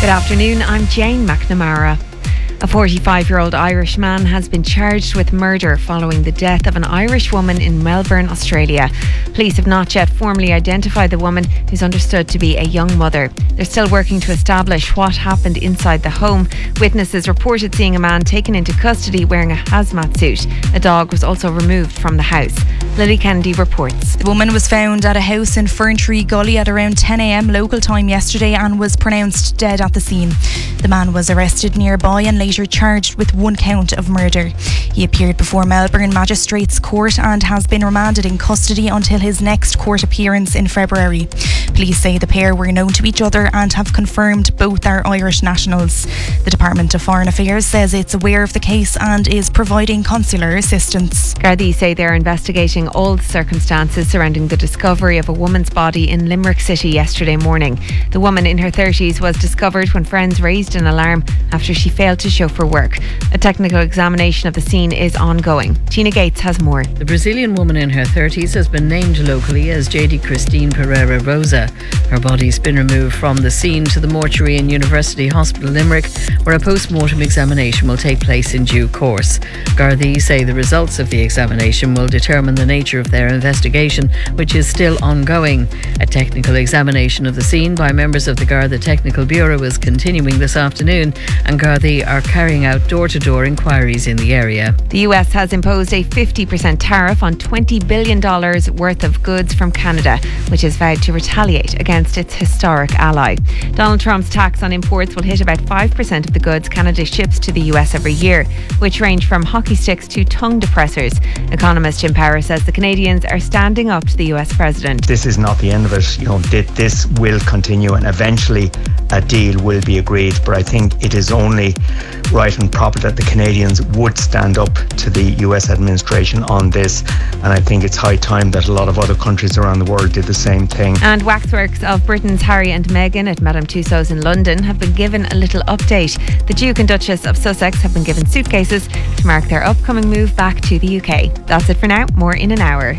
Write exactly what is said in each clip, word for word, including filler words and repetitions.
Good afternoon, I'm Jane McNamara. A forty-five-year-old Irish man has been charged with murder following the death of an Irish woman in Melbourne, Australia. Police have not yet formally identified the woman, who's understood to be a young mother. They're still working to establish what happened inside the home. Witnesses reported seeing a man taken into custody wearing a hazmat suit. A dog was also removed from the house. Lily Kennedy reports. The woman was found at a house in Ferntree Gully at around ten a.m. local time yesterday and was pronounced dead at the scene. The man was arrested nearby and later charged with one count of murder. He appeared before Melbourne Magistrates Court and has been remanded in custody until his next court appearance in February. Police say the pair were known to each other and have confirmed both are Irish nationals. The Department of Foreign Affairs says it's aware of the case and is providing consular assistance. Gardaí say they're investigating all the circumstances surrounding the discovery of a woman's body in Limerick City yesterday morning. The woman in her thirties was discovered when friends raised an alarm after she failed to show for work. A technical examination of the scene is ongoing. Tina Gates has more. The Brazilian woman in her thirties has been named locally as J D Christine Pereira Rosa. Her body's been removed from the scene to the mortuary in University Hospital Limerick, where a post-mortem examination will take place in due course. Gardaí say the results of the examination will determine the nature of their investigation, which is still ongoing. A technical examination of the scene by members of the Garda Technical Bureau is continuing this afternoon, and Gardaí are carrying out door-to-door inquiries in the area. The U S has imposed a fifty percent tariff on twenty billion dollars worth of goods from Canada, which has vowed to retaliate against its historic ally. Donald Trump's tax on imports will hit about five percent of the goods Canada ships to the U S every year, which range from hockey sticks to tongue depressors. Economist Jim Power says the Canadians are standing up to the U S president. This is not the end of it. You know, this will continue and eventually a deal will be agreed. But I think it is only right and proper that the Canadians would stand up to the U S administration on this. And I think it's high time that a lot of other countries around the world did the same thing. And waxworks of Britain's Harry and Meghan at Madame Tussauds in London have been given a little update. The Duke and Duchess of Sussex have been given suitcases to mark their upcoming move back to the U K. That's it for now. More in an hour.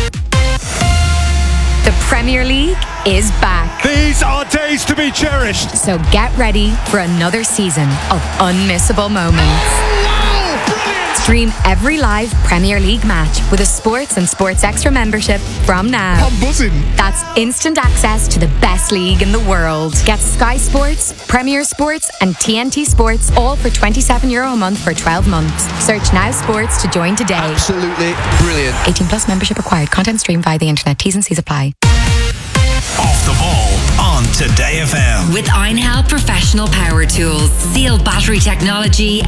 The Premier League is back. These are days to be cherished. So get ready for another season of unmissable moments. Stream every live Premier League match with a Sports and Sports Extra membership from now. I'm buzzing. That's instant access to the best league in the world. Get Sky Sports, Premier Sports and T N T Sports all for twenty-seven euro a month for twelve months. Search Now Sports to join today. Absolutely brilliant. eighteen plus membership required. Content streamed via the internet. T's and C's apply. Off the ball on Today F M. With Einhell Professional Power Tools. Seal battery technology